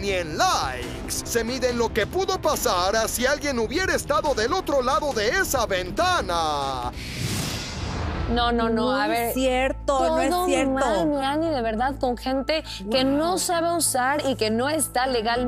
ni en likes. Se mide en lo que pudo pasar si alguien hubiera estado del otro lado de esa ventana. No, a ver. No es cierto, no es cierto. Mal, mi Ani, de verdad, con gente que no sabe usar y que no está legal.